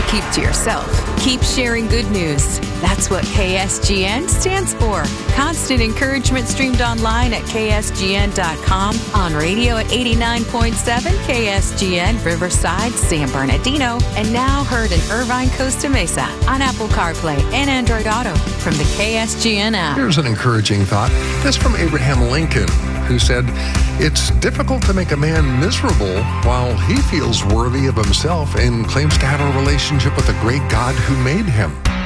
keep to yourself. Keep sharing good news. That's what KSGN stands for. Constant encouragement streamed online at ksgn.com, on radio at 89.7 KSGN Riverside, San Bernardino, and now heard in Irvine, Costa Mesa on Apple CarPlay and Android Auto from the KSGN app. Here's an encouraging thought. This from Abraham Lincoln, who said, "It's difficult to make a man miserable while he feels worthy of himself and claims to have a relationship with the great God who made him."